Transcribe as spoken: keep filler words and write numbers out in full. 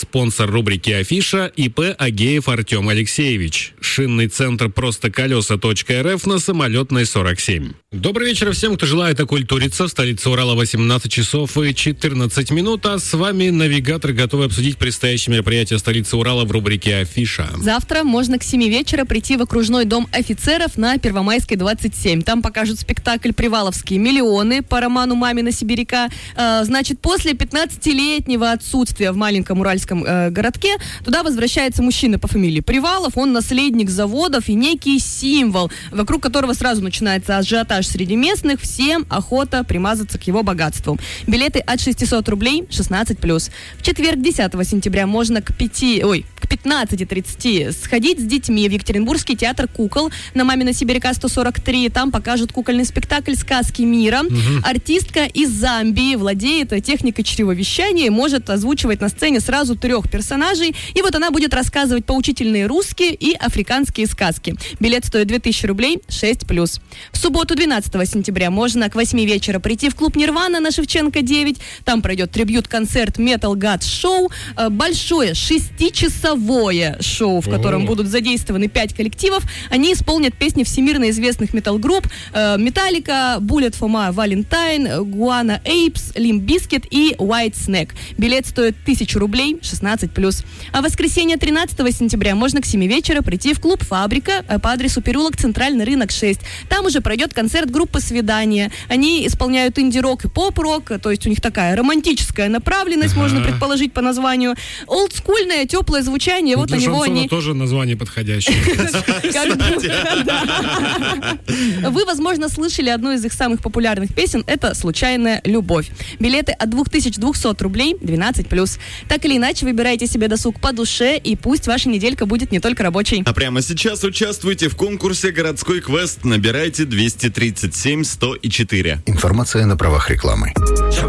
спонсор рубрики «Афиша» ИП Агеев Артем Алексеевич. Шинный центр «Просто колеса точка РФ» на Самолетной сорок семь. Добрый вечер всем, кто желает окультуриться. В столице Урала восемнадцать часов и четырнадцать минут, а с вами навигатор, готовый обсудить предстоящее мероприятие столицы Урала в рубрике «Афиша». Завтра можно к семи вечера прийти в окружной дом офицеров на Первомайской двадцать семь. Там покажут спектакль «Приваловские миллионы» по роману «Мамина сибиряка». Э, значит, после пятнадцатилетнего отсутствия в маленьком уральском э, городке туда возвращается мужчина по фамилии Привалов. Он наследник заводов и некий символ, вокруг которого сразу начинается ажиотаж среди местных. Всем охота примазаться к его богатству. Билеты от шестисот рублей, шестнадцать плюс. В четверг, десятого сентября, можно к пяти, ой, к пятнадцати тридцати сходить с детьми в Екатеринбургский театр кукол на Мамина сибиряка сто сорок три. Там покажут кукольный спектакль «Сказки мира». Угу. Артистка из Замбии владеет техникой чревовещания и может озвучивать на сцене сразу трех персонажей. И вот она будет рассказывать поучительные русские и африканские сказки. Билет стоит две тысячи рублей, шесть плюс. В субботу, двенадцатого сентября, можно к восьми вечера прийти в клуб «Нирвана» на Шевченко девять. Там пройдет трибьют-концерт Metal Gods Show. Большое шестичасовое шоу, в котором О. будут задействованы пять коллективов. Они исполнят песни всемирно известных метал-групп Metallica, Bullet for My Valentine, Guana Apes, Limp Bizkit и White Snake. Билет стоит тысячу рублей, шестнадцать плюс. А в воскресенье, тринадцатого сентября, можно к семи вечера прийти в клуб «Фабрика» по адресу переулок Центральный рынок шесть. Там уже пройдет концерт группы «Свидание». Они исполняют инди-рок и поп-рок, то есть у них такая романтическая направленность, ага. можно предположить по названию. Олдскульное, теплое звучание, вот на него они... тоже название подходящее. Вы, возможно, слышали одну из их самых популярных песен. Это «Случайная любовь». Билеты от две тысячи двести рублей, двенадцать плюс. Так или иначе, выбирайте себе досуг по душе, и пусть ваша неделька будет не только рабочей. А прямо сейчас участвуйте в конкурсе «Городской квест». Набирайте двести тридцать семь сто четыре. Информация на правах рекламы.